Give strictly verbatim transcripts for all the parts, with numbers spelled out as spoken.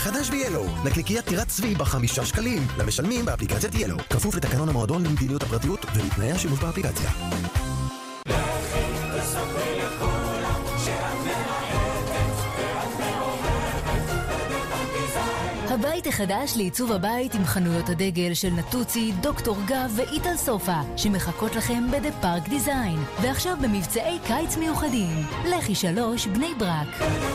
חדש ב-Yellow, נקניקיית טירת צבי בחמישה שקלים, למשלמים באפליקציית Yellow, כפוף לתקנון המועדון למדיניות הפרטיות ולתנאי השימוש באפליקציה. הבית החדש לעיצוב הבית עם חנויות הדגל של נטוצי, דוקטור גב ואיטל סופה, שמחכות לכם בדה פארק דיזיין, ועכשיו במבצעי קיץ מיוחדים. לכי שלוש בני ברק.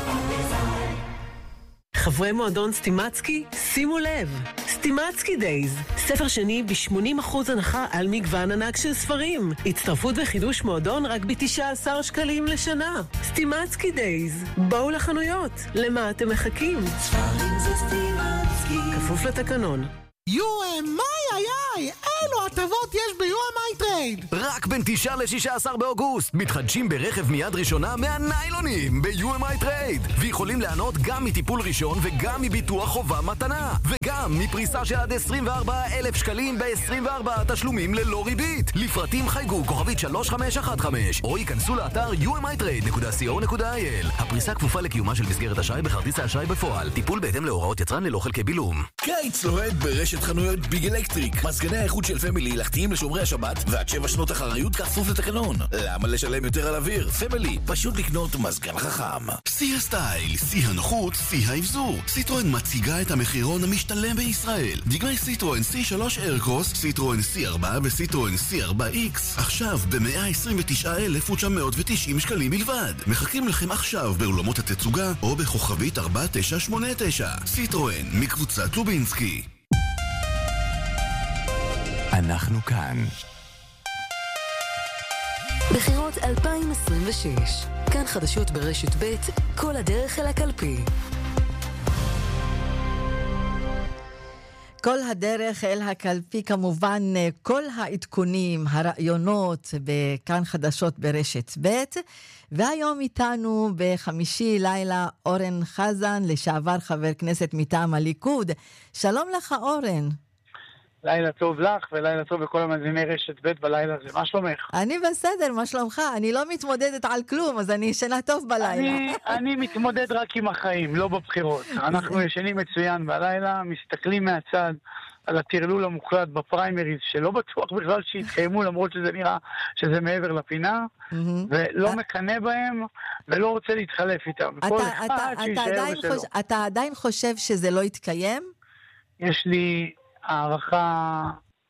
חברי מועדון סטימצקי, שימו לב, סטימצקי דייז, ספר שני ב-שמונים אחוז הנחה על מגוון ענק של ספרים. הצטרפות וחידוש מועדון רק ב-תשעה עשר שקלים לשנה. סטימצקי דייז, בואו לחנויות, למה אתם מחכים? ספרים זה סטימצקי. כפוף לתקנון. יו-אם-איי, איי, איי, אילו הטבות יש ב-יו-אם-איי טרייד. רק בין תשעה ל-שישה עשר באוגוסט מתחדשים ברכב מיד ראשונה מהניילונים ב-יו-אם-איי טרייד, ויכולים לענות גם מטיפול ראשון וגם מביטוח חובה מתנה, וגם מפריסה של עד עשרים וארבעה אלף שקלים ב-עשרים וארבעה תשלומים ללא ריבית. לפרטים חייגו כוכבית שלוש חמש אחת חמש או ייכנסו לאתר יו אם איי טרייד נקודה סי או נקודה איי אל. הפריסה כפופה לקיומה של מסגרת אשראי בכרטיס האשראי בפועל. טיפול בהתאם להוראות יצרן ללא חלקי בילום. קיץ לוהד ברשת חנויות ביג אלקטריק. מזגני האיכות של פמילי לחתיים לשומרי השבת ועד שבע שנות אחריות כפוף לתקנון. למה לשלם יותר על אוויר? פמילי, פשוט לקנות מזגן חכם. שיא הסטייל, שיא הנוחות, שיא האבזור. סיטרואן מציגה את המחירון המשתלם בישראל. דגמי סיטרואן סי שלוש איירקרוס, סיטרואן סי ארבע וסיטרואן סי ארבע איקס עכשיו ב-מאה עשרים ותשעה אלף ותשע מאות ותשעים שקלים בלבד. מחכים לכם עכשיו באולמות התצוגה או בכוכבית ארבע תשע שמונה תשע. סיטרואן מקבוצת לובינסקי. אנחנו כאן. בחירות אלפיים עשרים ושש. כאן חדשות ברשת ב', כל הדרך אל הקלפי. כל הדרך אל הקלפי, כמובן כל העדכונים, הרעיונות בכאן חדשות ברשת ב', והיום איתנו בחמישי לילה אורן חזן, לשעבר חבר כנסת מטעם הליכוד. שלום לך אורן. לילה טוב לך ולילה טוב לכל המאזיני רשת ב' בלילה הזה. מה שלומך? אני בסדר, מה שלומך? אני לא מתמודדת על כלום, אז אני ישנה טוב בלילה. אני, אני מתמודד רק עם החיים, לא בבחירות. אנחנו ישנים מצוין בלילה, מסתכלים מהצד על הטרלול המוחלט בפריימריז, שלא בטוח בכלל שהתקיימו, למרות שזה נראה שזה מעבר לפינה, ולא מקנה בהם, ולא רוצה להתחלף איתם. אתה, אתה, אתה, עדיין חוש... אתה עדיין חושב שזה לא יתקיים? יש לי הערכה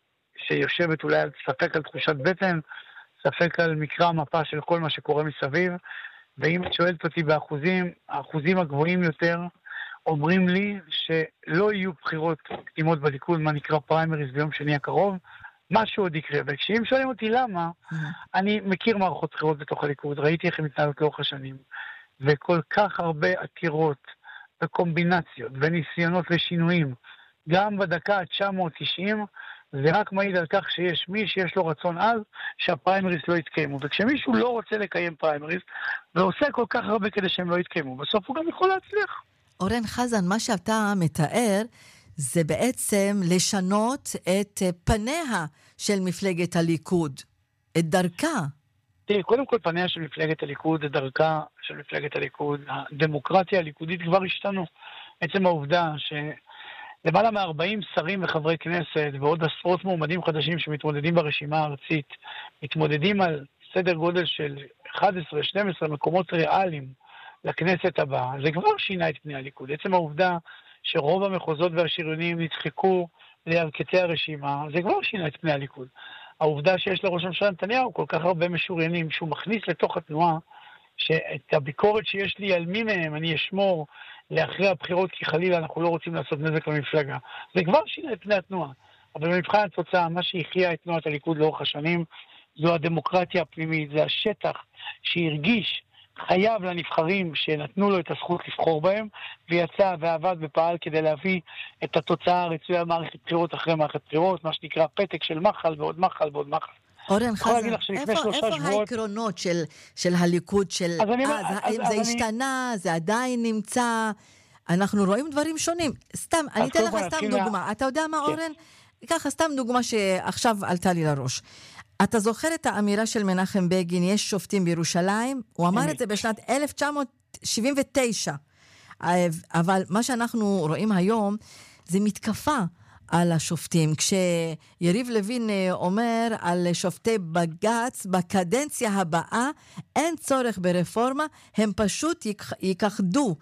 שיושבת אולי על ספק על תחושת בטן, ספק על מקרא מפה של כל מה שקורה מסביב, ואם את שואלת אותי באחוזים, האחוזים הגבוהים יותר אומרים לי שלא יהיו בחירות קדימות בליכוד, מה נקרא פריימריז ביום שני הקרוב, משהו עוד יקרה. וכשאם שואלים אותי למה, אני מכיר מערכות בחירות בתוך הליכוד, ראיתי איך הם מתנהלות לאורך השנים, וכל כך הרבה עתירות וקומבינציות וניסיונות לשינויים, גם בדקה תשע מאות תשעים, זה רק מעיד על כך שיש מי שיש לו רצון אז שהפריימריז לא יתקיימו. וכשמישהו לא רוצה לקיים פריימריז, ועושה כל כך הרבה כדי שהם לא יתקיימו, בסוף הוא גם יכול להצליח. אורן חזן, מה שאתה מתאר זה בעצם לשנות את פניה של מפלגת הליכוד, את דרכה. תראי, קודם כל פניה של מפלגת הליכוד, את דרכה של מפלגת הליכוד, הדמוקרטיה הליכודית כבר השתנו. עצם העובדה ש... למעלה מ-ארבעים שרים וחברי כנסת ועוד עשרות מועמדים חדשים שמתמודדים ברשימה הארצית, מתמודדים על סדר גודל של אחת עשרה שתים עשרה מקומות ריאליים לכנסת הבאה. זה כבר שינה את פני הליכוד. עצם העובדה שרוב המחוזות והשריונים נדחקו לירכתי הרשימה, זה כבר שינה את פני הליכוד. העובדה שיש לראש הממשלה נתניהו כל כך הרבה משוריינים שהוא מכניס לתוך התנועה, שאת הביקורת שיש לי על מי מהם אני אשמור לאחרי הבחירות, כי חלילה אנחנו לא רוצים לעשות נזק למפלגה. זה כבר שינה את פני התנועה. אבל במבחן התוצאה, מה שהכריע את תנועת הליכוד לאורך השנים, זו הדמוקרטיה הפנימית, זה השטח שהרגיש חייב לנבחרים שנתנו לו את הזכות לבחור בהם, ויצא ועבד ופעל כדי להביא את התוצאה הרצויה מערכת בחירות אחרי מערכת בחירות, מה שנקרא פתק של מחל ועוד מחל ועוד מחל. אורן חזן, איפה, איפה העקרונות של, של הליכוד של אז? אני, אז, אז, האם אז זה אני... השתנה, זה עדיין נמצא, אנחנו רואים דברים שונים. סתם, אני אתן לך סתם דוגמה. לה... אתה יודע מה, כן. אורן? ככה, סתם דוגמה שעכשיו עלתה לי לראש. אתה זוכר את האמירה של מנחם בגין, יש שופטים בירושלים? הוא אמר את זה בשנת אלף תשע מאות שבעים ותשע. אבל מה שאנחנו רואים היום זה מתקפה על השופטים. כשיריב לוין אומר על שופטי בג"ץ, בקדנציה הבאה אין צורך ברפורמה, הם פשוט ייכחדו.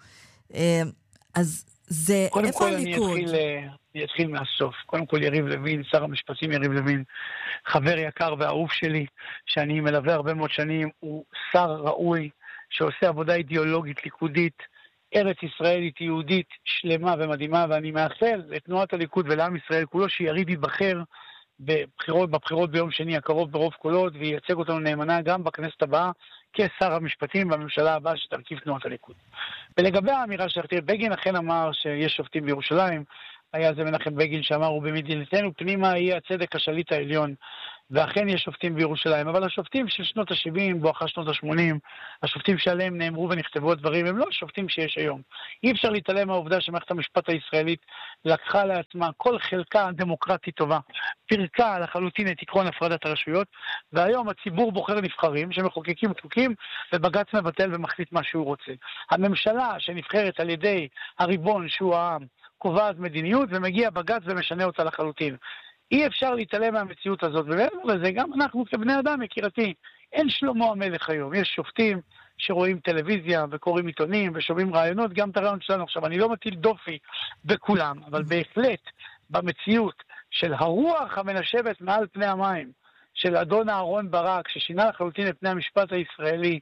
אז זה, איפה הליכוד? קודם כל אני אתחיל מהסוף. קודם כל יריב לוין, שר המשפטים יריב לוין, חבר יקר ואהוב שלי, שאני מלווה הרבה מאוד שנים, הוא שר ראוי, שעושה עבודה אידיאולוגית, ליכודית, ארץ ישראלית, יהודית, שלמה ומדהימה, ואני מאחל לתנועת הליכוד ולעם ישראל כולו שיריב ייבחר בבחירות, בבחירות ביום שני הקרוב ברוב קולות, וייצג אותנו נאמנה גם בכנסת הבאה, כשר המשפטים בממשלה הבאה שתרכיב תנועת הליכוד. ולגבי האמירה שלכתי, בגין אכן אמר שיש שופטים בירושלים, היה זה מנחם בגין שאמר, ובמדינתנו פנימה יהיה הצדק השליט העליון, ואכן יש שופטים בירושלים, אבל השופטים של שנות ה-שבעים, בואכה שנות ה-שמונים, השופטים שעליהם נאמרו ונכתבו הדברים, הם לא השופטים שיש היום. אי אפשר להתעלם מהעובדה שמערכת המשפט הישראלית לקחה לעצמה כל חלקה דמוקרטית טובה, פירקה לחלוטין את עקרון הפרדת הרשויות, והיום הציבור בוחר נבחרים שמחוקקים חוקים, ובג"ץ מבטל ומחליט מה שהוא רוצה. הממשלה שנבחרת על ידי הריבון שהוא העם, קובעת מדיניות ומגיע בג"ץ ומשנה אותה לחלוטין. אי אפשר להתעלם מהמציאות הזאת, ומעבר לזה גם אנחנו כבני אדם, יקירתי, אין שלמה המלך היום, יש שופטים שרואים טלוויזיה וקוראים עיתונים ושומעים רעיונות, גם את הרעיון שלנו. עכשיו, אני לא מטיל דופי בכולם, אבל בהחלט במציאות של הרוח המנשבת מעל פני המים, של אדון אהרון ברק, ששינה לחלוטין את פני המשפט הישראלי,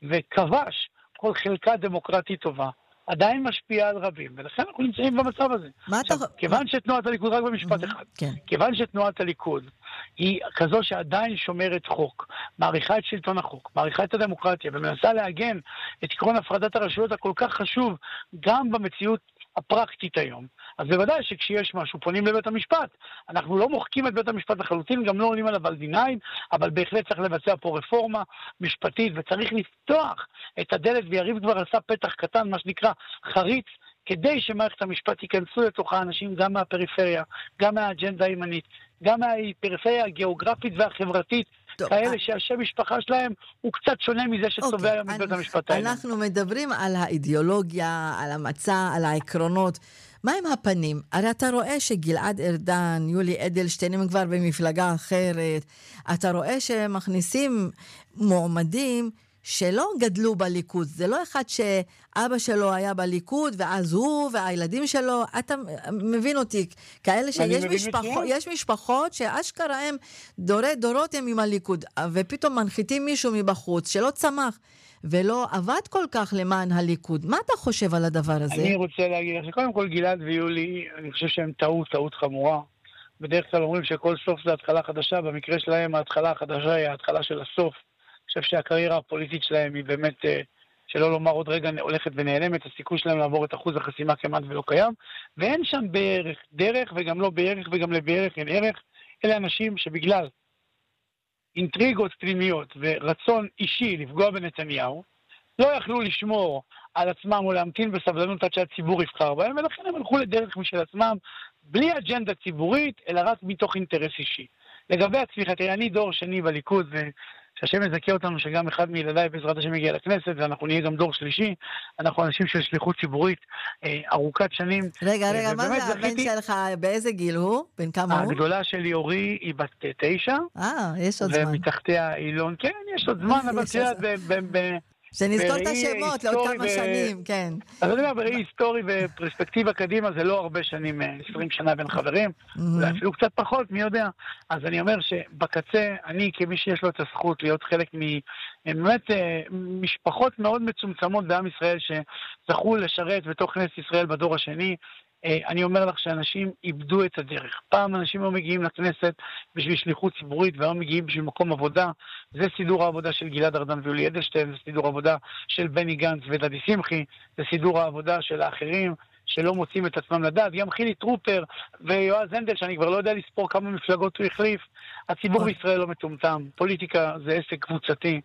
וכבש כל חלקה דמוקרטית טובה, עדיין משפיע על רבים, ולכן אנחנו נמצאים במצב הזה. עכשיו, אתה... כיוון שתנועת הליכוד, רק במשפט mm-hmm, אחד, כן. כיוון שתנועת הליכוד היא כזו שעדיין שומרת חוק, מעריכה את שלטון החוק, מעריכה את הדמוקרטיה, ומנסה להגן את עקרון הפרדת הרשויות הכל כך חשוב, גם במציאות הפרקטית היום. אז בוודאי שכשיש משהו פונים לבית המשפט. אנחנו לא מוחקים את בית המשפט לחלוטין, גם לא עולים עליו על דיניין, אבל בהחלט צריך לבצע פה רפורמה משפטית, וצריך לפתוח את הדלת, ויריב כבר עשה פתח קטן, מה שנקרא חריץ, כדי שמערכת המשפט ייכנסו לתוך האנשים גם מהפריפריה, גם מהאג'נדה הימנית, גם מהפריפריה הגיאוגרפית והחברתית, טוב, כאלה שהשם משפחה שלהם הוא קצת שונה מזה שצובע היום מבית המשפט העליון. אנחנו מדברים על האידיאולוגיה, על המצע, על העקרונות. מה עם הפנים? הרי אתה רואה שגלעד ארדן, יולי אדלשטיין, הם כבר במפלגה אחרת. אתה רואה שמכניסים מועמדים שלא גדלו בליכוד. זה לא אחד שאבא שלו היה בליכוד, ואז הוא והילדים שלו, אתה מבין אותי, כאלה שיש משפחות, יש משפחות שאשכרה הם דורי דורות הם עם הליכוד, ופתאום מנחיתים מישהו מבחוץ שלא צמח, ולא עבד כל כך למען הליכוד. מה אתה חושב על הדבר הזה? אני רוצה להגיד לך שקודם כל גלעד ויולי, אני חושב שהם טעות, טעות חמורה. בדרך כלל אומרים שכל סוף זה התחלה חדשה, במקרה שלהם ההתחלה החדשה היא ההתחלה של הסוף. אני חושב שהקריירה הפוליטית שלהם היא באמת, שלא לומר עוד רגע, הולכת ונעלמת, הסיכוי שלהם לעבור את אחוז החסימה כמעט ולא קיים, ואין שם בערך דרך, וגם לא בערך, וגם לבערך אין ערך. אלה אנשים שבגלל אינטריגות פנימיות ורצון אישי לפגוע בנתניהו, לא יכלו לשמור על עצמם או להמתין בסבלנות עד שהציבור יבחר בהם, ולכן הם הלכו לדרך משל עצמם, בלי אג'נדה ציבורית, אלא רק מתוך אינטרס אישי. לגבי הצמיחה, תראה, אני דור שני בליכוד, שהשם יזכה אותנו שגם אחד מילדיי בעזרת השם יגיע לכנסת, ואנחנו נהיה גם דור שלישי, אנחנו אנשים של שליחות ציבורית אה, ארוכת שנים. רגע, רגע, מה זה הבן שלך, באיזה גיל הוא? בן כמה הוא? הגדולה שלי אורי היא בת תשע. אה, יש עוד זמן. ומתחתיה אילון, כן, יש עוד זמן, אבל תראה, ב... שנזכור את השמות לעוד כמה שנים, כן. אז אני אומר, בראי היסטורי ופרספקטיבה קדימה, זה לא הרבה שנים, עשרים שנה בין חברים, אולי אפילו קצת פחות, מי יודע. אז אני אומר שבקצה, אני כמי שיש לו את הזכות להיות חלק מבאמת משפחות מאוד מצומצמות בעם ישראל, שזכו לשרת בתוך כנסת ישראל בדור השני, אני אומר לך שאנשים איבדו את הדרך. פעם אנשים לא מגיעים לכנסת בשביל שליחות ציבורית, והיום מגיעים בשביל מקום עבודה. זה סידור העבודה של גלעד ארדן ויולי אדלשטיין, זה סידור העבודה של בני גנץ ודדי שמחי, זה סידור העבודה של האחרים שלא מוצאים את עצמם לדעת. גם חילי טרופר ויועז הנדל, שאני כבר לא יודע לספור כמה מפלגות הוא החליף. הציבור בישראל לא מטומטם. פוליטיקה זה עסק קבוצתי.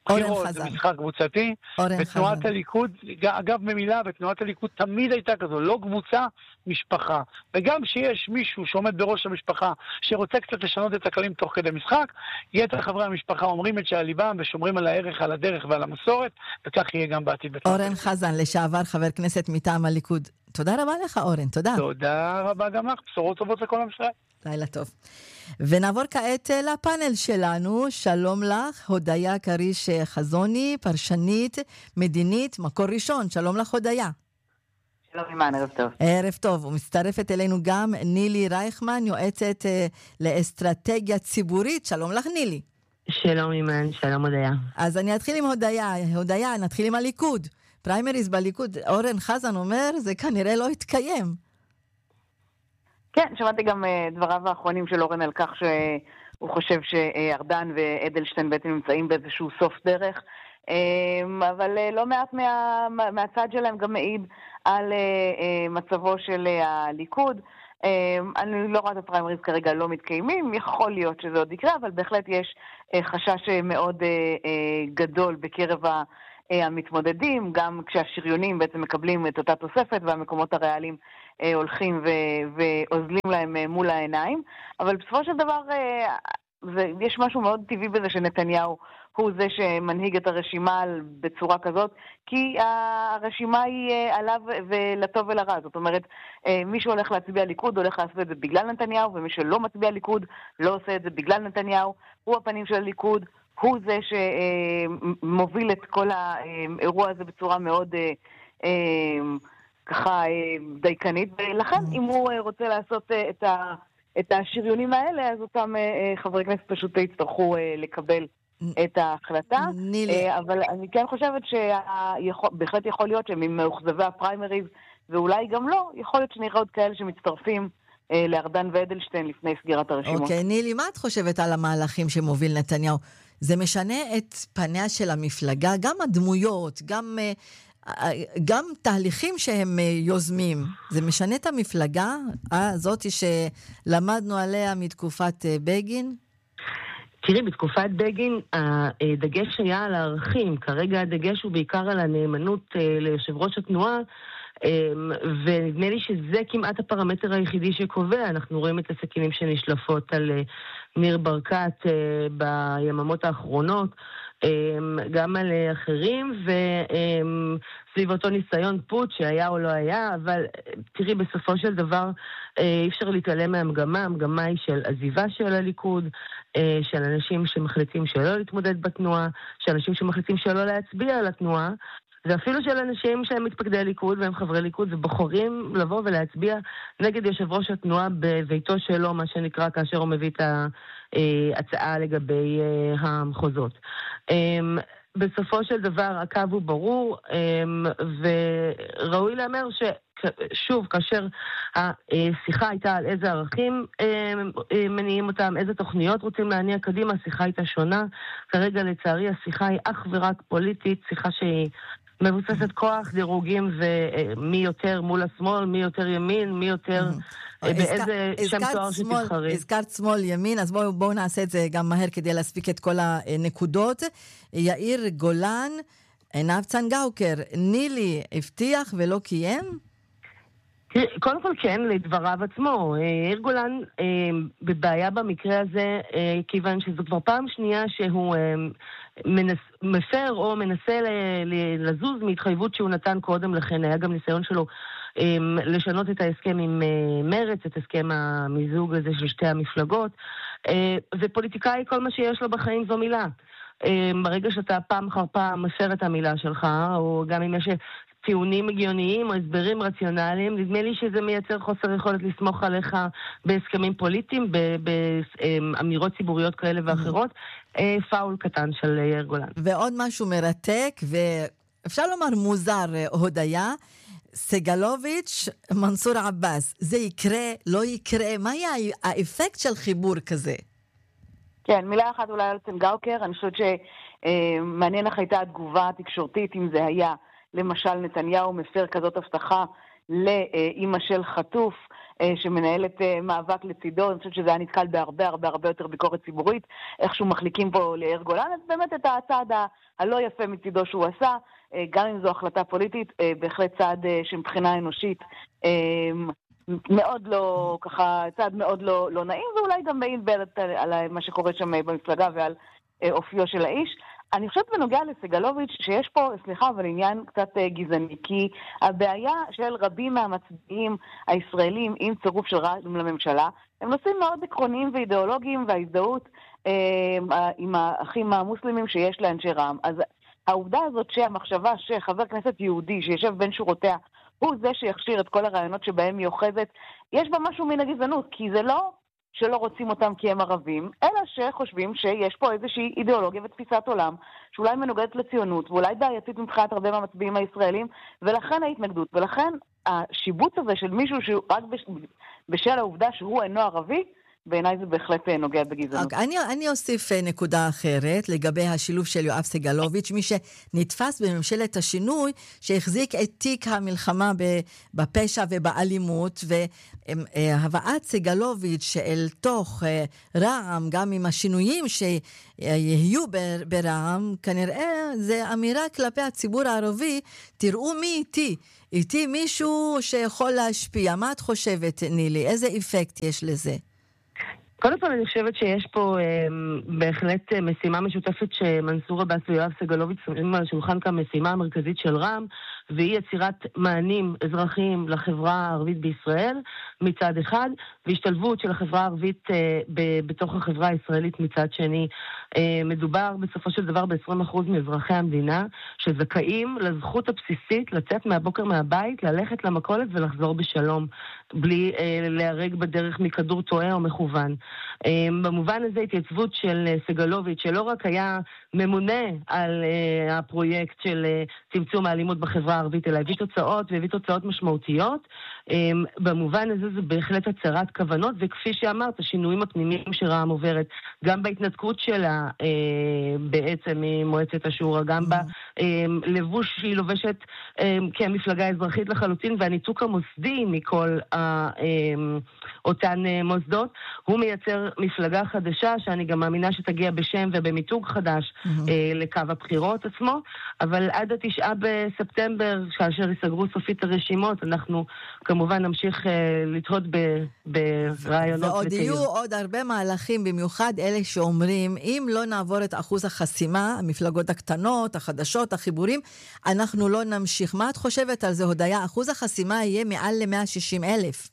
בחירות זה משחק קבוצתי, ותנועת הליכוד, אגב במילה, ותנועת הליכוד תמיד הייתה כזו, לא קבוצה, משפחה. וגם שיש מישהו שעומד בראש המשפחה, שרוצה קצת לשנות את הכללים תוך כדי משחק, יתר חברי המשפחה אומרים את שעל ליבם, ושומרים על הערך, על הדרך ועל המסורת, וכך יהיה גם בעתיד. אורן חזן, לשעבר חבר כנסת מטעם הליכוד. תודה רבה לך, אורן, תודה. תודה רבה גם לך, בשורות טובות לכל עם ישראל. לילה טוב. ונעבור כעת לפאנל שלנו. שלום לך, הודיה קריש חזוני, פרשנית מדינית, מקור ראשון. שלום לך, הודיה. שלום אימן, ערב טוב. ערב טוב, ומצטרפת אלינו גם נילי רייכמן, יועצת לאסטרטגיה ציבורית. שלום לך, נילי. שלום אימן, שלום הודיה. אז אני אתחיל עם הודיה. הודיה, נתחיל עם הליכוד. פריימריז בליכוד, אורן חזן אומר, זה כנראה לא יתקיים. כן, שמעתי גם uh, דבריו האחרונים של אורן על כך שהוא חושב שארדן ואדלשטיין בעצם נמצאים באיזשהו סוף דרך, um, אבל uh, לא מעט מה, מהצד שלהם גם מעיד על uh, uh, מצבו של uh, הליכוד. Um, אני לא רואה את הפריימריז כרגע לא מתקיימים, יכול להיות שזה עוד יקרה, אבל בהחלט יש uh, חשש מאוד uh, uh, גדול בקרב ה... המתמודדים, גם כשהשריונים בעצם מקבלים את אותה תוספת והמקומות הריאליים אה, הולכים ו- ועוזלים להם אה, מול העיניים, אבל בסופו של דבר אה, זה, יש משהו מאוד טבעי בזה שנתניהו הוא זה שמנהיג את הרשימה בצורה כזאת, כי הרשימה היא אה, עליו ולטוב ולרע, זאת אומרת אה, מי שהולך להצביע ליכוד הולך לעשות את זה בגלל נתניהו, ומי שלא מצביע ליכוד לא עושה את זה בגלל נתניהו, הוא הפנים של הליכוד, הוא זה שמוביל את כל האירוע הזה בצורה מאוד ככה דייקנית, ולכן אם הוא רוצה לעשות את השריונים האלה, אז אותם חברי כנסת פשוט יצטרכו לקבל את ההחלטה, אבל אני כן חושבת שבהחלט יכול להיות שמאוכזבי הפריימריז, ואולי גם לא, יכול להיות שנראה עוד כאלה שמצטרפים לארדן ואדלשטיין לפני סגירת הרשימות. אוקיי, נילי, מה את חושבת על המהלכים שמוביל נתניהו? זה משנה את פניה של המפלגה, גם הדמויות, גם, גם תהליכים שהם יוזמים. זה משנה את המפלגה הזאת שלמדנו עליה מתקופת בגין? תראי, בתקופת בגין הדגש היה על הערכים. כרגע הדגש הוא בעיקר על הנאמנות ליושב ראש התנועה, ונדמה לי שזה כמעט הפרמטר היחידי שקובע. אנחנו רואים את הסכינים שנשלפות על ניר ברקת ביממות האחרונות, גם על אחרים, וסביב אותו ניסיון פוט שהיה או לא היה, אבל תראי, בסופו של דבר אי אפשר להתעלם מהמגמה. המגמה היא של עזיבה של הליכוד, של אנשים שמחליטים שלא להתמודד בתנועה, של אנשים שמחליטים שלא להצביע על התנועה, ואפילו של אנשים שהם מתפקדי ליכוד והם חברי ליכוד ובוחרים לבוא ולהצביע נגד יושב ראש התנועה בביתו שלו, מה שנקרא, כאשר הוא מביא את ההצעה לגבי המחוזות. בסופו של דבר הקו הוא ברור, וראוי לאמר ששוב, כאשר השיחה הייתה על איזה ערכים מניעים אותם, איזה תוכניות רוצים להניע קדימה, השיחה הייתה שונה. כרגע לצערי השיחה היא אך ורק פוליטית, שיחה שהיא מבוססת כוח, דירוגים, ומי יותר מול השמאל, מי יותר ימין, מי יותר באיזה שם תואר שתבחרי. הזכרת שמאל ימין, אז בואו בואו נעשה את זה גם מהר כדי להספיק את כל הנקודות. יאיר גולן, עינב צנגאוקר, נילי הבטיח ולא קיים? קודם כל כן, לדבריו עצמו. יאיר גולן בבעיה במקרה הזה, כיוון שזו כבר פעם שנייה שהוא מנס, מפר או מנסה ל, ל, לזוז מהתחייבות שהוא נתן קודם לכן. היה גם ניסיון שלו לשנות את ההסכם עם מרץ, את הסכם המיזוג הזה של שתי המפלגות. ופוליטיקאי, כל מה שיש לו בחיים זו מילה. ברגע שאתה פעם אחר פעם מפר את המילה שלך, או גם אם יש טיעונים הגיוניים או הסברים רציונליים, נדמה לי שזה מייצר חוסר יכולת לסמוך עליך בהסכמים פוליטיים, באמירות ציבוריות כאלה ואחרות. פאול קטן של יאיר גולן. ועוד משהו מרתק, ואפשר לומר מוזר, הודיה, סגלוביץ', מנסור עבאס, זה יקרה, לא יקרה, מה יהיה האפקט של חיבור כזה? כן, מילה אחת אולי על צנגאוקר, אני חושבת שמעניין איך הייתה התגובה התקשורתית אם זה היה למשל נתניהו מפר כזאת הבטחה לאמא של חטוף, שמנהלת מאבק לצידו. אני חושבת שזה היה נתקל בהרבה הרבה הרבה יותר ביקורת ציבורית, איכשהו מחליקים פה ליאיר גולן, אז באמת את הצעד הלא יפה מצידו שהוא עשה, גם אם זו החלטה פוליטית, בהחלט צעד שמבחינה אנושית מאוד לא, ככה, צעד מאוד לא, לא נעים, ואולי גם מעיד על מה שקורה שם במפלגה ועל אופיו של האיש. אני חושבת בנוגע לסגלוביץ' שיש פה, סליחה, אבל עניין קצת גזעני, כי הבעיה של רבים מהמצביעים הישראלים עם צירוף של רע"מ לממשלה, הם נושאים מאוד עקרוניים ואידיאולוגיים, וההזדהות אה, עם האחים המוסלמים שיש לאנשי רע"מ. אז העובדה הזאת שהמחשבה שחבר כנסת יהודי שישב בין שורותיה, הוא זה שיכשיר את כל הרעיונות שבהם היא אוחזת, יש בה משהו מן הגזענות, כי זה לא שלא רוצים אותם כי הם ערבים, אלא שחושבים שיש פה איזושהי אידיאולוגיה ותפיסת עולם, שאולי מנוגדת לציונות, ואולי בעייתית מבחינת הרבה מהמצביעים הישראלים, ולכן ההתנגדות, ולכן השיבוץ הזה של מישהו שרק בשל העובדה שהוא אינו ערבי, בעיניי זה בהחלט נוגע בגזענות. Okay, אני, אני אוסיף נקודה אחרת לגבי השילוב של יואב סגלוביץ', מי שנתפס בממשלת השינוי, שהחזיק את תיק המלחמה בפשע ובאלימות, והבאת סגלוביץ' אל תוך רע"מ, גם עם השינויים שיהיו ברע"מ, כנראה זה אמירה כלפי הציבור הערבי, תראו מי איתי, איתי מישהו שיכול להשפיע. מה את חושבת, נילי? איזה אפקט יש לזה? קודם כל אני חושבת שיש פה אה, בהחלט משימה משותפת שמנסור עבאס ויואב סגלוביץ' שמים על השולחן כמשימה המרכזית של רע"מ, והיא יצירת מענים אזרחיים לחברה הערבית בישראל מצד אחד, והשתלבות של החברה הערבית אה, ב- בתוך החברה הישראלית מצד שני. אה, מדובר בסופו של דבר ב-עשרים אחוז מאזרחי המדינה שזכאים לזכות הבסיסית לצאת מהבוקר מהבית, ללכת למכולת ולחזור בשלום, בלי אה, להרג בדרך מכדור טועה או מכוון. אה, במובן הזה התייצבות של אה, סגלוביץ' שלא רק היה ממונה על אה, הפרויקט של אה, צמצום האלימות בחברה הערבית, אלא הביא תוצאות והביא תוצאות משמעותיות. אה, במובן הזה זה בהחלט הצהרת כוונות, וכפי שאמרת, השינויים הפנימיים שרע"מ עוברת, גם בהתנתקות שלה אה, בעצם ממועצת השורא, גם בלבוש שהיא לובשת אה, כמפלגה אזרחית לחלוטין, והניתוק המוסדי מכל ה, אה, אותן אה, מוסדות, הוא מייצר מפלגה חדשה, שאני גם מאמינה שתגיע בשם ובמיתוג חדש mm-hmm. אה, לקו הבחירות עצמו, אבל עד התשעה בספטמבר, כאשר יסגרו סופית הרשימות, אנחנו כמובן נמשיך אה, לתהות ברעיונות. ועוד יהיו עוד הרבה מהלכים, במיוחד אלה שאומרים, אם לא נעבור את אחוז החסימה, המפלגות הקטנות, החדשות, החיבורים, אנחנו לא נמשיך. מה את חושבת על זה, הודיה? אחוז החסימה יהיה מעל ל-מאה ושישים אלף.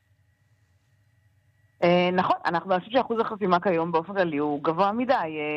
נכון, אנחנו חושבים שאחוז החסימה כיום באופן כללי הוא גבוה מדי.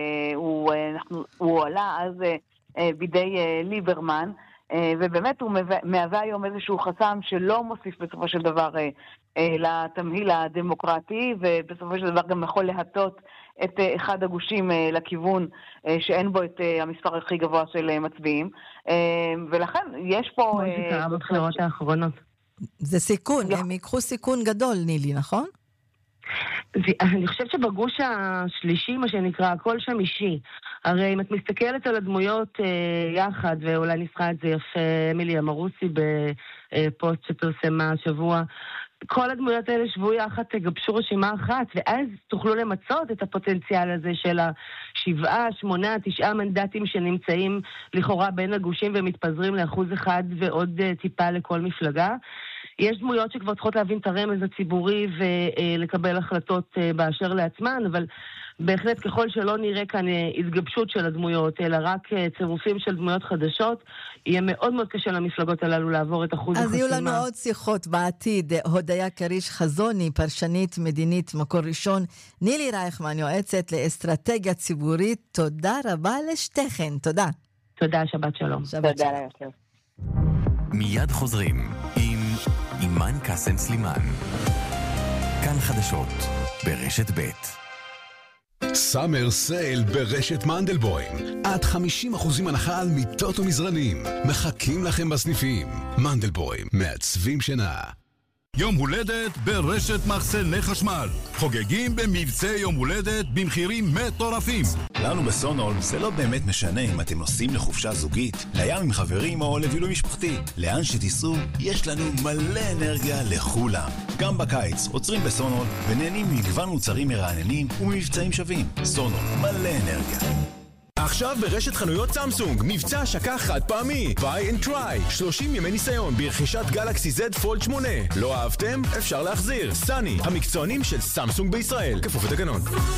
הוא עלה אז בידי ליברמן, ובאמת הוא מהווה היום איזשהו חסם שלא מוסיף בסופו של דבר לתמהיל הדמוקרטי, ובסופו של דבר גם יכול להטות את אחד הגושים לכיוון שאין בו את המספר הכי גבוה של מצביעים, ולכן יש פה... כמו שקרה בבחירות האחרונות. זה סיכון, הם ייקחו סיכון גדול, נילי, נכון? אני חושבת שבגוש השלישי, מה שנקרא, הכל שם אישי. הרי אם את מסתכלת על הדמויות אה, יחד, ואולי נסחה את זה יפה אמילי אמרוסי בפוסט שפרסמה השבוע, כל הדמויות האלה שבו יחד תגבשו רשימה אחת, ואז תוכלו למצות את הפוטנציאל הזה של השבעה, שמונה, תשעה מנדטים שנמצאים לכאורה בין הגושים ומתפזרים לאחוז אחד ועוד טיפה לכל מפלגה. יש דמויות שכבר צריכות להבין את הרמז הציבורי ולקבל החלטות באשר לעצמן, אבל בהחלט ככל שלא נראה כאן התגבשות של הדמויות, אלא רק צירופים של דמויות חדשות, יהיה מאוד מאוד קשה למפלגות הללו לעבור את אחוז החסימה. אז יהיו לנו עוד שיחות בעתיד. הודיה קריש חזוני, פרשנית מדינית מקור ראשון, נילי רייכמן, יועצת לאסטרטגיה ציבורית, תודה רבה לשתיכן. תודה. תודה, שבת שלום. שבת שלום. מיד חוזרים עם אימן קסם סלימן. כאן חדשות ברשת ב'. סאמר סייל ברשת מנדלבוים. עד חמישים אחוזים הנחה על מיטות ומזרנים. מחכים לכם בסניפים. מנדלבוים, מעצבים שינה. יום הולדת ברשת מחסני חשמל. חוגגים במבצעי יום הולדת במחירים מטורפים. לנו בסונול זה לא באמת משנה אם אתם נוסעים לחופשה זוגית, לים עם חברים או לבילוי משפחתי. לאן שתיסעו, יש לנו מלא אנרגיה לכולם. גם בקיץ עוצרים בסונול ונהנים ממגוון מוצרים מרעננים וממבצעים שווים. סונול, מלא אנרגיה. עכשיו ברשת חנויות סמסונג, מבצע השקה חד פעמי. Buy and try, שלושים ימי ניסיון ברכישת גלקסי זד פולד שמונה. לא אהבתם? אפשר להחזיר. סני, המקצוענים של סמסונג בישראל. כפוף לתקנון.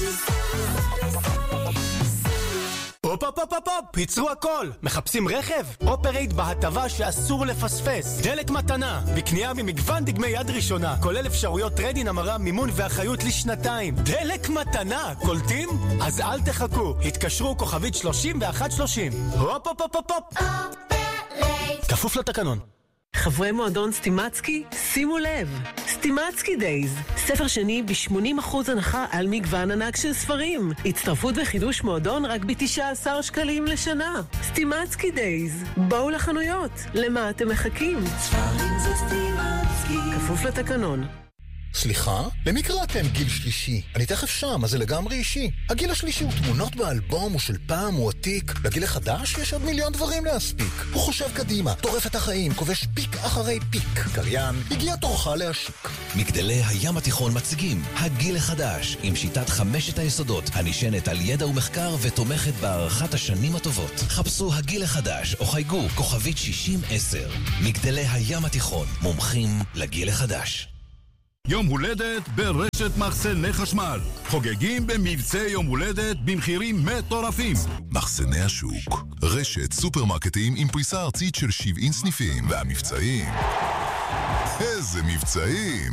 הופ הופ הופ הופ, פיצרו הכל. מחפשים רכב? אופרייט בהטבה שאסור לפספס. דלק מתנה, בקנייה ממגוון דגמי יד ראשונה, כולל אפשרויות טרייד-אין, המרה, מימון ואחריות לשנתיים. דלק מתנה, קולטים? אז אל תחכו, התקשרו כוכבית שלושים ואחת שלושים. הופ הופ הופ הופ הופ. אופרייט. כפוף לתקנון. חברי מועדון סטימצקי, שימו לב, סטימצקי דייז, ספר שני ב-שמונים אחוז הנחה על מגוון ענק של ספרים. הצטרפות וחידוש מועדון רק ב-תשעה עשר שקלים לשנה. סטימצקי דייז, בואו לחנויות, למה אתם מחכים? ספרים זה סטימצקי. כפוף לתקנון. סליחה? למי קראתם גיל שלישי? אני תכף שם, אז זה לגמרי אישי. הגיל השלישי הוא תמונות באלבום, הוא של פעם, הוא עתיק. לגיל החדש יש עוד מיליון דברים להספיק. הוא חושב קדימה, טורף את החיים, כובש פיק אחרי פיק. קריין, הגיע תורך להשיק. מגדלי הים התיכון מציגים הגיל החדש, עם שיטת חמשת היסודות, הנשענת על ידע ומחקר ותומכת בהערכת השנים הטובות. חפשו הגיל החדש או חייגו כוכבית שישים עשר. מגדלי הים התיכון, מומחים לגיל החדש. יום הולדת ברשת מחסני חשמל. חוגגים במבצעי יום הולדת במחירים מטורפים. מחסני השוק, רשת סופרמרקטים עם פריסה ארצית של שבעים סניפים. והמבצעים, איזה מבצעים!